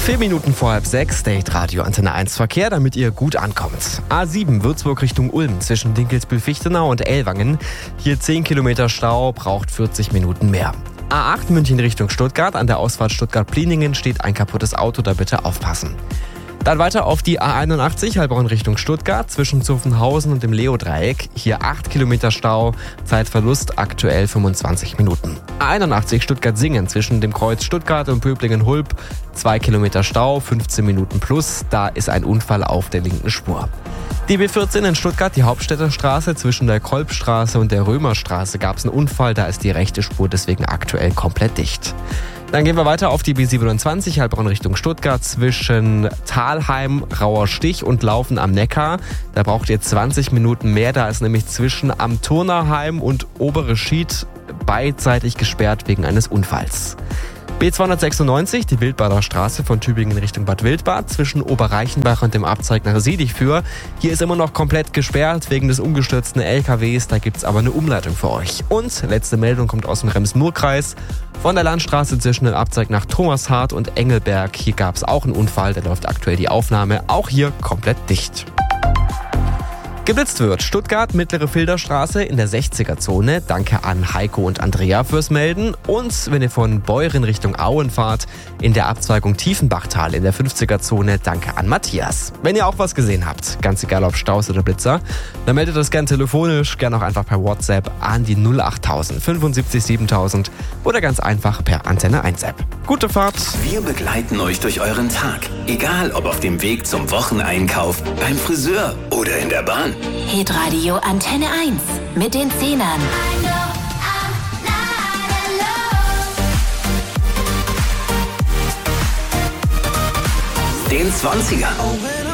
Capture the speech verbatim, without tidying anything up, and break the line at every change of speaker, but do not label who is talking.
Vier Minuten vor halb sechs, Date Radio Antenne eins Verkehr, damit ihr gut ankommt. A sieben Würzburg Richtung Ulm zwischen Dinkelsbühl-Fichtenau und Ellwangen. Hier zehn Kilometer Stau, braucht vierzig Minuten mehr. A acht München Richtung Stuttgart, an der Ausfahrt Stuttgart-Pliningen steht ein kaputtes Auto, da bitte aufpassen. Dann weiter auf die A einundachtzig, Heilbronn Richtung Stuttgart, zwischen Zuffenhausen und dem Leo-Dreieck. Hier acht Kilometer Stau, Zeitverlust aktuell fünfundzwanzig Minuten. A einundachtzig Stuttgart-Singen, zwischen dem Kreuz Stuttgart und Pöblingen-Hulb, zwei Kilometer Stau, fünfzehn Minuten plus, da ist ein Unfall auf der linken Spur. Die B vierzehn in Stuttgart, die Hauptstädter zwischen der Kolbstraße und der Römerstraße gab es einen Unfall, da ist die rechte Spur deswegen aktuell komplett dicht. Dann gehen wir weiter auf die B siebenundzwanzig, Heilbronn Richtung Stuttgart, zwischen Thalheim, Rauerstich und Laufen am Neckar. Da braucht ihr zwanzig Minuten mehr, da ist nämlich zwischen Am Turnerheim und Obere Schied beidseitig gesperrt wegen eines Unfalls. B zweihundertsechsundneunzig, die Wildbader Straße von Tübingen Richtung Bad Wildbad, zwischen Oberreichenbach und dem Abzweig nach Siedichführ. Hier ist immer noch komplett gesperrt wegen des umgestürzten L K Ws, da gibt's aber eine Umleitung für euch. Und letzte Meldung kommt aus dem Rems-Murr-Kreis. Von der Landstraße zwischen dem Abzweig nach Thomashardt und Engelberg, hier gab's auch einen Unfall, da läuft aktuell die Aufnahme, auch hier komplett dicht. Geblitzt wird Stuttgart, Mittlere Filderstraße in der sechziger-Zone. Danke an Heiko und Andrea fürs Melden. Und wenn ihr von Beuren Richtung Auen fahrt, in der Abzweigung Tiefenbachtal in der fünfziger-Zone. Danke an Matthias. Wenn ihr auch was gesehen habt, ganz egal ob Staus oder Blitzer, dann meldet das gerne telefonisch, gerne auch einfach per WhatsApp an die null achttausend fünfundsiebzig siebentausend oder ganz einfach per Antenne eins App. Gute Fahrt!
Wir begleiten euch durch euren Tag. Egal ob auf dem Weg zum Wocheneinkauf, beim Friseur oder in der Bahn.
Hitradio Antenne eins mit den Zehnern.
Den zwanzigern.